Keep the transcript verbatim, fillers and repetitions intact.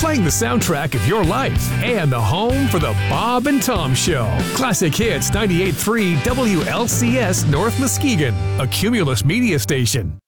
playing the soundtrack of your life and the home for the Bob and Tom Show. Classic Hits ninety-eight point three W L C S North Muskegon, a Cumulus media station.